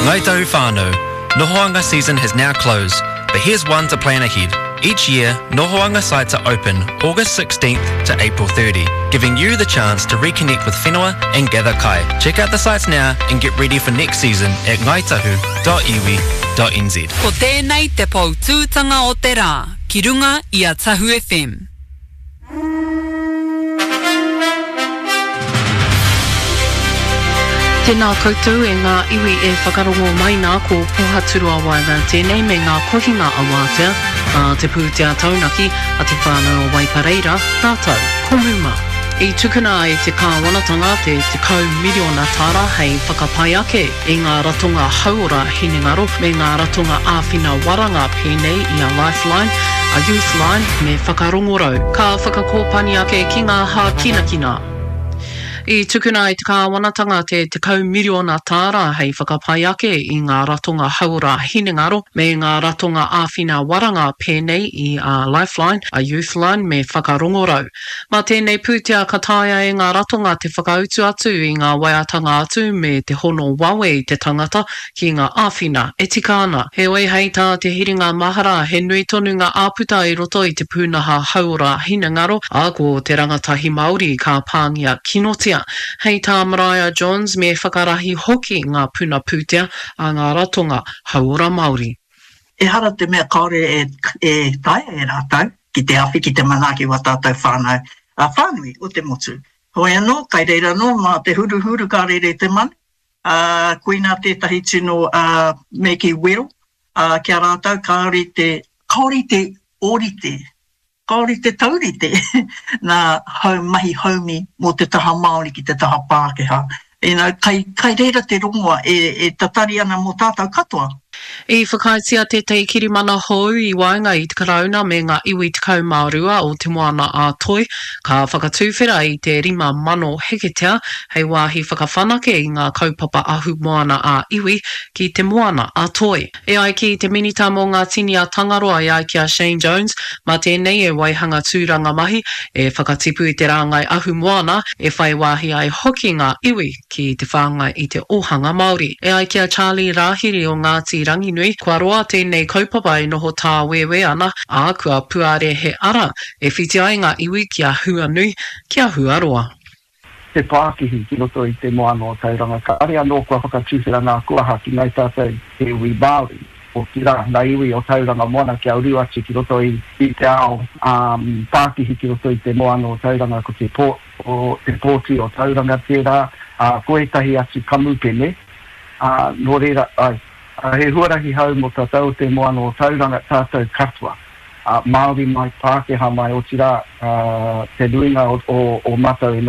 Ngai tahu whānau, Nohoanga season has now closed, but here's one to plan ahead. Each year, Nohoanga sites are open August 16th to April 30, giving you the chance to reconnect with whenua and gather kai. Check out the sites now and get ready for next season at ngaitahu.iwi.nz. Ko tēnei te pou tūtanga o te rā, ki runga i a Tahu FM. Tēnā koutou e ngā iwi e whakarongo mai nā ko Pohaturua Waiga tēnei me ngā kohinga a wātea, te pūtea taunaki a te whānau o Waipareira, tātou, komuma. I tukuna e te kāwanatanga te kau miliona tāra hei whakapai ake i ngā ratonga hauora hinengaro me ngā ratonga āwhina waranga pēnei i a Lifeline, a Youthline me whakarongorau. Ka whakakōpani ake ki ngā hā kinakina. I tukuna i te kāwanatanga te kau miliona tāra hei whakapai ake i ngā ratonga hauora hinengaro me ngā ratonga āwhina waranga pēnei i a Lifeline, a Youthline me whakarongorau. Mā tēnei pūtea kataia e ngā ratonga te whakautu atu i ngā waiatanga atu me te hono wawe i te tangata ki ngā āwhina e tika ana. He oi hei tā te hiringa mahara he nui tonu ngā āputa i roto i te pūnaha hauora hinengaro a ko te rangatahi Māori ka pāngia kinotia. Hei tā Mariah Jones me whakarahi hoki ngā puna pūtea a ngā ratonga hauora Māori. E hara te mea kaore e taia e rātau, ki te awhi, ki te manaki wa tātou whānau. A whānui o te motu. Hoi anō, kai reira no, mā te huru ka reire te mani. Koina tētahi tino Meki Wero, kia rātau, kaori te orite. Kaori te taurite, nā mahi haumi mō te taha Māori ki te taha Pākehā. Kai reira te rongoa e tatari ana mō tātou katoa. I whakaitia te kirimana hou i wainga i te karauna me ngā iwi te kau Mārua o te moana a Toi, ka whakatūwhera i te 5 mano heketea hei wāhi whakawhanake i ngā kaupapa ahu moana a iwi ki te moana a Toi. E ai ki te minita mō ngā tini a Tangaroa i ai ki a Shane Jones, mā tēnei e waihanga tūranga mahi e whakatipu i te rāngai ahu moana e whai wāhi ai hoki ngā iwi ki te whāngai i te ohanga Māori. E ai ki a Charlie Rahiri o Ngāti Ranginui, kua roa tēnei kaupapa i noho tā wewe ana, a kua puare he ara, e whiti ai ngā iwi ki a Huanui, ki a Huaroa. Te Pākihi ki roto i te moana o tauranga, ka are anō kua whakatūwhera ngā kuaha ki ngai tātou te iwi Māori, o ki rā, nā iwi o tauranga moana ki au riwachi ki roto i te ao, Pākihi ki roto i te moana o tauranga ko te pōti o tauranga tērā, koetahi atu kamupene, nō reira, he huarahi hau mo tātou te moana o tauranga tātou katoa. Māori mai Pākehā mai o tira te ruinga o matau